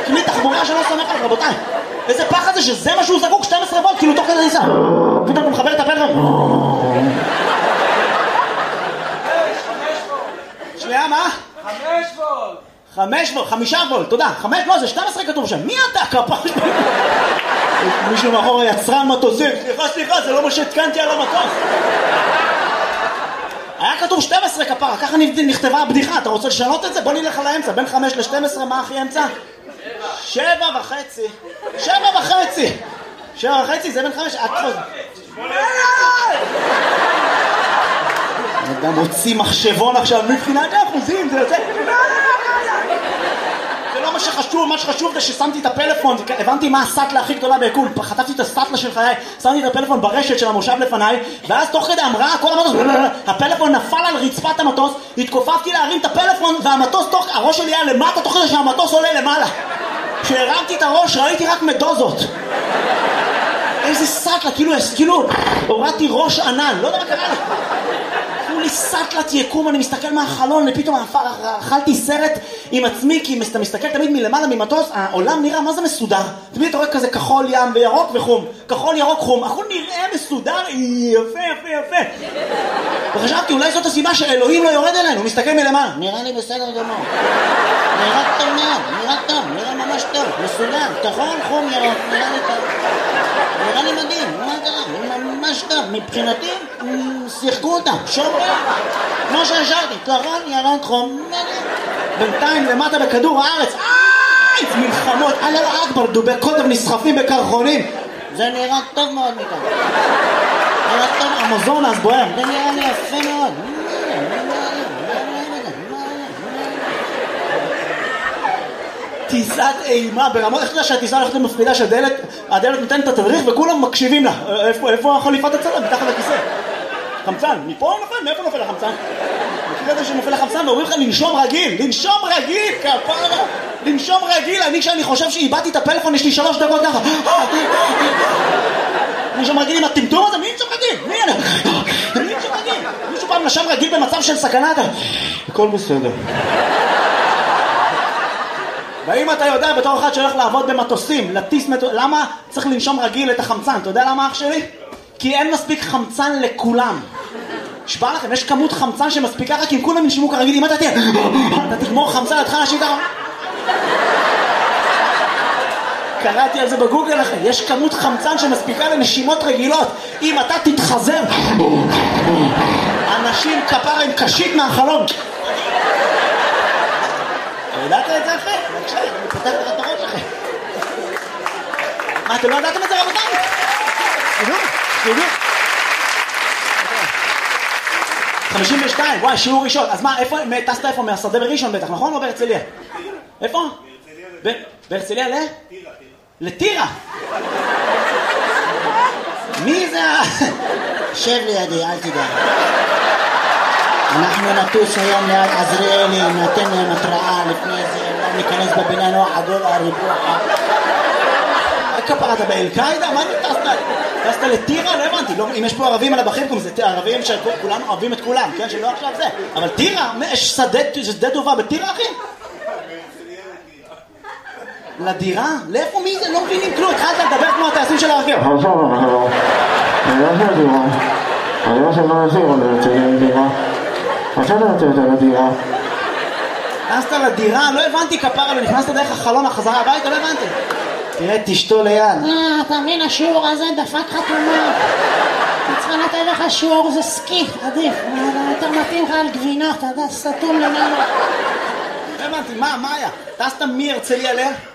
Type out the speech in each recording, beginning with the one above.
כלי תחבורה שלא סומך עליו, רבותיי. איזה פחד זה שזה מה שהוא זקוק, 12 וולט, כאילו תוך כדי ניסה. פתאום הוא מחבר את הפלאפון. שנייה, מה? 5 וולט, תודה. 5, לא, זה 12 כתוב שם. מי אתה? כפר? מישהו מאחור יצרן מטוסים. סליחה, זה לא מה שהתקנתי על המטוס. היה כתוב 12 כפרה, ככה נכתבה הבדיחה. אתה רוצה לשנות את זה? בוא נלך על האמצע. בין 5 ל-12, מה הכי אמצע? 7.5. 7.5, זה בין 5. גם הוציא מחשבון עכשיו, מבחינת האחוזים, זה יוצא... זה לא מה שחשוב, מה שחשוב זה ששמתי את הפלאפון, הבנתי מה הסטלה הכי גדולה ביקום, חטפתי את הסטלה של חיי, שמתי את הפלאפון ברשת של המושב לפניי, ואז תוך כדי אמרה, כל המטוס, הפלאפון נפל על רצפת המטוס, התכופפתי להרים את הפלאפון, והמטוס, הראש שלי היה למטה, תוך כדי שהמטוס עולה למעלה. כשהרמתי את הראש, ראיתי רק מדוזות. איזה סטלה, כאילו, הורדתי ראש ענן, לא יודע מה קרה לה. לי סטלת יקום, אני מסתכל מהחלון, ופתאום אכלתי סרט עם עצמי, כי אתה מסתכל תמיד מלמעלה ממטוס, העולם נראה מה זה מסודר. תמיד אתה רואה כזה כחול ים וירוק וחום, כחול ירוק חום, הכל נראה מסודר, יפה. וחשבתי, אולי זאת הסיבה שאלוהים לא יורד אלינו, הוא מסתכל מלמעלה. נראה לי בסדר גמור. נראה טוב מאוד, נראה ממש טוב, מסודר, כחול, חום, ירוק, נראה לי טוב. נראה לי מדהים, מה קרה? ממש טוב, מבחינתי שיחקו אותה, שומרים, כמו שהשארתי, כחול, ירוק, חום, בינתיים למטה בכדור הארץ, מלחמות, אללה אכבר, דובי קוטב נסחפים בקרחונים, זה נראה טוב מאוד מכאן, נראה טוב, המזון אז בוער, זה נראה לי יפה מאוד. טיסת אימה ברמות, איך אתה יודע שהטיסה הולכת למפחידה שהדלת נותנת את התדריך וכולם מקשיבים לה? איפה החליפת הצלם? מתחת לכיסא. חמצן, מפה נופל? מאיפה נופל החמצן? מכיר את זה שנופל החמצן ואומרים לך לנשום רגיל, כפרה, לנשום רגיל. אני כשאני חושב שאיבדתי את הפלאפון יש לי 3 דקות ככה. לנשום רגיל עם הטמטום הזה? מי נשום רגיל? מי נשום רגיל? מישהו פעם נשם רגיל במצב של סכנה? הכל בסדר. ואם אתה יודע בתור אחד שהולך לעבוד במטוסים, למה צריך לנשום רגיל את החמצן? אתה יודע למה אח שלי? כי אין מספיק חמצן לכולם. שבא לכם, יש כמות חמצן שמספיקה רק אם כולם ינשמו כרגיל. אם אתה תגמור חמצן, אתה תתחיל להשאיר ככה. קראתי על זה בגוגל לכם, יש כמות חמצן שמספיקה לנשימות רגילות. אם אתה תתחזר, אנשים כפרה עם קשית מהחלום. ידעת את זה אחרי? בבקשה, אני פותח לך את הראש אחרי. מה, אתם לא ידעתם את זה רבותיי? תדעו. 52, וואי, שיעור ראשון. אז מה, טסת איפה? מהשדה בראשון בטח, נכון? או בהרצליה? איפה? בהרצליה ל? לטירה. מי זה? שב לידי, אל תדע. אנחנו נטוס היום ליד עזריאלי, נתן להם התראה לפני זה, לא ניכנס בבניין או עגול הריבוע. כפרה, אתה באל-קאידה? מה אתה טסת לטירה? לא הבנתי, אם יש פה ערבים על הבחים, זה ערבים שכולם אוהבים את כולם, כן? שלא עכשיו זה. אבל טירה, יש שדה טובה בטירה, אחי? לדירה? לאיפה מי זה? לא מבינים כלום, התחלת לדבר כמו הטייסים של הרכב. נכנסת לדירה? לא הבנתי כפרה, לא נכנסת דרך החלון החזרה הביתה, לא הבנתי. תראה, תשתו ליד. אתה מבין, השיעור הזה דפק חתומה. צריכה לתת לך שיעור, זה סקי, עדיף. יותר מתאים לך על גבינות, אתה יודע, סתום למעלה. לא הבנתי, מה היה? טסת מהרצליה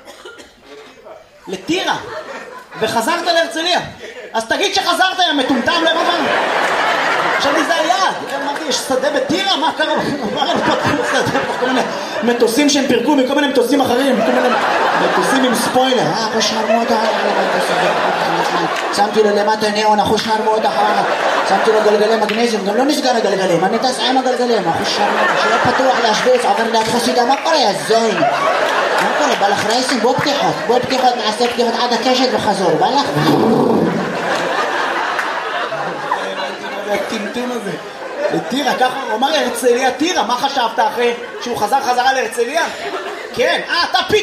לטירה, וחזרת להרצליה. אז תגיד שחזרת, יא מטומטם, לא הבנתי. חשבתי זה היעד, אמרתי, יש שדה בטירה? מה קרה? כל מיני מטוסים שהם פירקו מכל מיני מטוסים אחרים, כל מיני מטוסים עם ספוילר. אחוש נרמודה, שמתי לו למטה ניאון, אחוש נרמודה, שמתי לו גלגלי מגנזיום, גם לא נסגר הגלגלים, אני טס עם הגלגלים, אחוש נרמודה, שיהיה פתוח להשוויץ, עובר ליד חסידה, מה קורה, יא זוין? מה קורה, בא לך רייסים, בוא פתיחות, נעשה פתיחות עד הקשת וחזור, בא לך? הטמטום הזה לטירה, ככה הוא אמר להרצליה טירה. מה חשבת אחרי שהוא חזרה להרצליה? כן, אתה